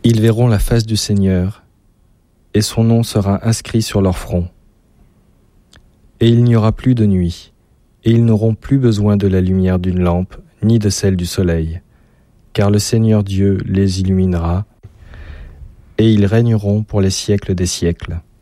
Ils verront la face du Seigneur, et son nom sera inscrit sur leur front. Et il n'y aura plus de nuit, et ils n'auront plus besoin de la lumière d'une lampe, ni de celle du soleil, car le Seigneur Dieu les illuminera, et ils régneront pour les siècles des siècles.